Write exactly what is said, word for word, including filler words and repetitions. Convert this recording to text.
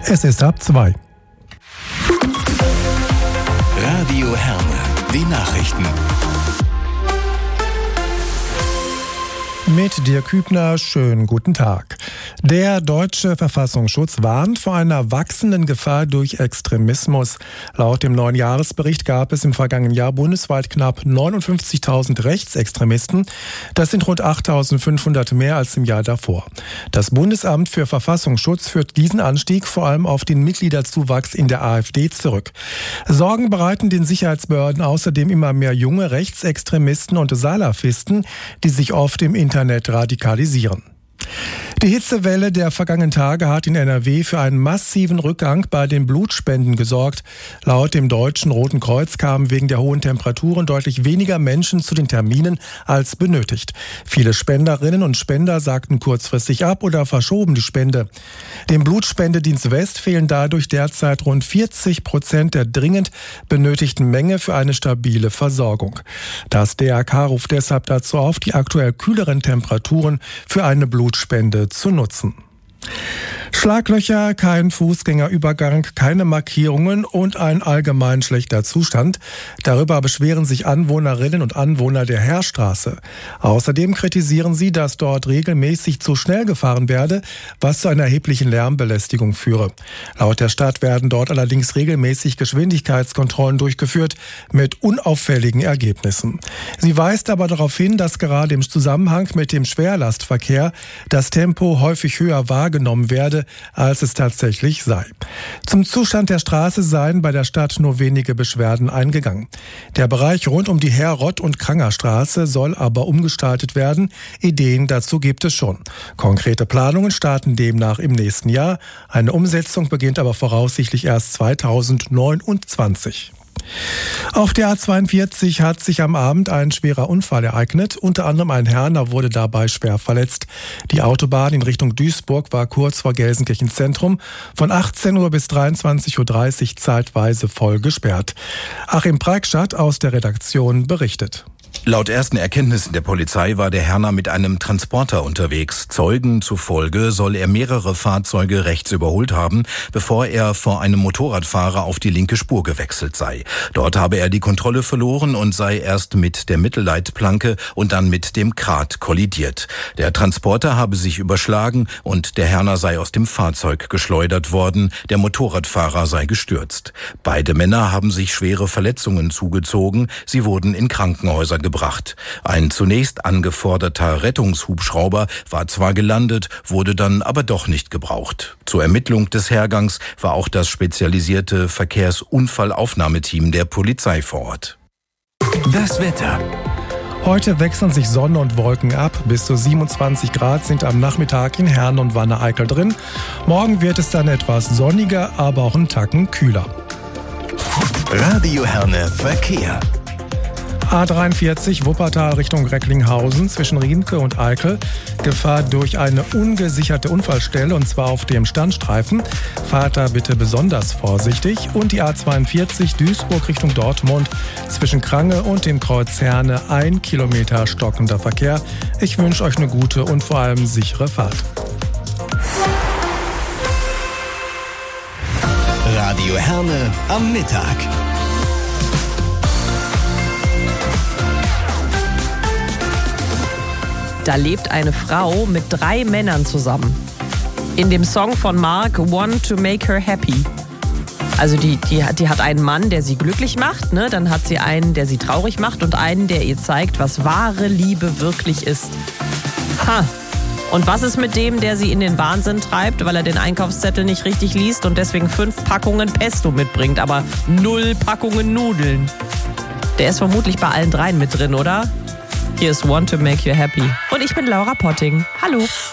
Es ist ab zwei. Radio Herne, die Nachrichten. Mit Dirk Hübner, schönen guten Tag. Der deutsche Verfassungsschutz warnt vor einer wachsenden Gefahr durch Extremismus. Laut dem neuen Jahresbericht gab es im vergangenen Jahr bundesweit knapp neunundfünfzigtausend Rechtsextremisten. Das sind rund achttausendfünfhundert mehr als im Jahr davor. Das Bundesamt für Verfassungsschutz führt diesen Anstieg vor allem auf den Mitgliederzuwachs in der AfD zurück. Sorgen bereiten den Sicherheitsbehörden außerdem immer mehr junge Rechtsextremisten und Salafisten, die sich oft im Internet radikalisieren. Die Hitzewelle der vergangenen Tage hat in N R W für einen massiven Rückgang bei den Blutspenden gesorgt. Laut dem Deutschen Roten Kreuz kamen wegen der hohen Temperaturen deutlich weniger Menschen zu den Terminen als benötigt. Viele Spenderinnen und Spender sagten kurzfristig ab oder verschoben die Spende. Dem Blutspendedienst West fehlen dadurch derzeit rund vierzig Prozent der dringend benötigten Menge für eine stabile Versorgung. Das D R K ruft deshalb dazu auf, die aktuell kühleren Temperaturen für eine Blutspende zu nutzen. Schlaglöcher, kein Fußgängerübergang, keine Markierungen und ein allgemein schlechter Zustand. Darüber beschweren sich Anwohnerinnen und Anwohner der Heerstraße. Außerdem kritisieren sie, dass dort regelmäßig zu schnell gefahren werde, was zu einer erheblichen Lärmbelästigung führe. Laut der Stadt werden dort allerdings regelmäßig Geschwindigkeitskontrollen durchgeführt mit unauffälligen Ergebnissen. Sie weist aber darauf hin, dass gerade im Zusammenhang mit dem Schwerlastverkehr das Tempo häufig höher wahrgenommen werde, als es tatsächlich sei. Zum Zustand der Straße seien bei der Stadt nur wenige Beschwerden eingegangen. Der Bereich rund um die Herrott- und Krangerstraße soll aber umgestaltet werden. Ideen dazu gibt es schon. Konkrete Planungen starten demnach im nächsten Jahr. Eine Umsetzung beginnt aber voraussichtlich erst zweitausendneunundzwanzig. Auf der A zweiundvierzig hat sich am Abend ein schwerer Unfall ereignet. Unter anderem ein Herner wurde dabei schwer verletzt. Die Autobahn in Richtung Duisburg war kurz vor Gelsenkirchen Zentrum von achtzehn Uhr bis dreiundzwanzig Uhr dreißig zeitweise voll gesperrt. Achim Preikschat aus der Redaktion berichtet. Laut ersten Erkenntnissen der Polizei war der Herner mit einem Transporter unterwegs. Zeugen zufolge soll er mehrere Fahrzeuge rechts überholt haben, bevor er vor einem Motorradfahrer auf die linke Spur gewechselt sei. Dort habe er die Kontrolle verloren und sei erst mit der Mittelleitplanke und dann mit dem Krat kollidiert. Der Transporter habe sich überschlagen und der Herner sei aus dem Fahrzeug geschleudert worden. Der Motorradfahrer sei gestürzt. Beide Männer haben sich schwere Verletzungen zugezogen. Sie wurden in Krankenhäuser gebracht. Ein zunächst angeforderter Rettungshubschrauber war zwar gelandet, wurde dann aber doch nicht gebraucht. Zur Ermittlung des Hergangs war auch das spezialisierte Verkehrsunfallaufnahmeteam der Polizei vor Ort. Das Wetter. Heute wechseln sich Sonne und Wolken ab. Bis zu siebenundzwanzig Grad sind am Nachmittag in Herne und Wanne-Eickel drin. Morgen wird es dann etwas sonniger, aber auch einen Tacken kühler. Radio Herne Verkehr. A dreiundvierzig Wuppertal Richtung Recklinghausen zwischen Rienke und Eickel. Gefahr durch eine ungesicherte Unfallstelle und zwar auf dem Standstreifen. Fahrt da bitte besonders vorsichtig. Und die A zweiundvierzig Duisburg Richtung Dortmund zwischen Krange und dem Kreuz Herne ein Kilometer stockender Verkehr. Ich wünsche euch eine gute und vor allem sichere Fahrt. Radio Herne am Mittag. Da lebt eine Frau mit drei Männern zusammen. In dem Song von Mark, One to Make Her Happy. Also die, die, die hat einen Mann, der sie glücklich macht, ne? Dann hat sie einen, der sie traurig macht und einen, der ihr zeigt, was wahre Liebe wirklich ist. Ha! Und was ist mit dem, der sie in den Wahnsinn treibt, weil er den Einkaufszettel nicht richtig liest und deswegen fünf Packungen Pesto mitbringt, aber null Packungen Nudeln? Der ist vermutlich bei allen dreien mit drin, oder? Hier ist One to Make You Happy. Und ich bin Laura Potting. Hallo.